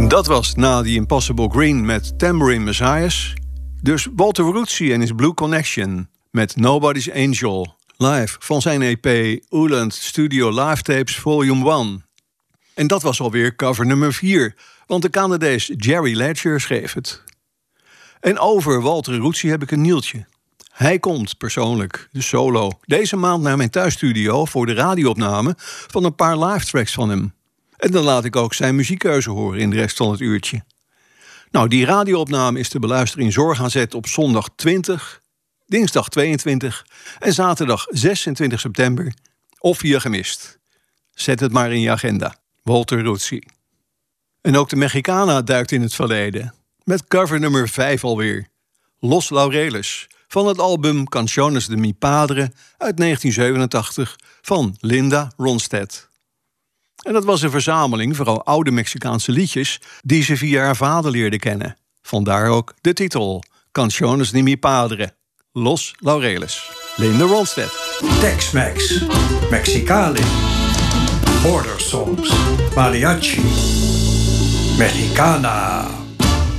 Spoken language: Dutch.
Dat was na The Impossible Green met Tambourine Messiahs. Dus Walter Ferrucci en his Blue Connection met Nobody's Angel. Live van zijn EP Oeland Studio Live Tapes Volume 1. En dat was alweer cover nummer 4, want de Canadees Jerry Ledger schreef het. En over Walter Ferrucci heb ik een nieuwtje. Hij komt persoonlijk, de solo, deze maand naar mijn thuisstudio voor de radioopname van een paar live tracks van hem. En dan laat ik ook zijn muziekkeuze horen in de rest van het uurtje. Nou, die radioopname is te beluisteren in Zorg aan Zet op zondag 20, dinsdag 22 en zaterdag 26 september of via Gemist. Zet het maar in je agenda. Walter Ferrucci. En ook de Mexicana duikt in het verleden. Met cover nummer 5 alweer. Los Laureles. Van het album Canciones de mi Padre uit 1987 van Linda Ronstadt. En dat was een verzameling, vooral oude Mexicaanse liedjes, die ze via haar vader leerde kennen. Vandaar ook de titel, Canciones de mi Padre, Los Laureles. Linda Ronstadt. Tex-Mex, Mexicali, Border Songs, Mariachi, Mexicana.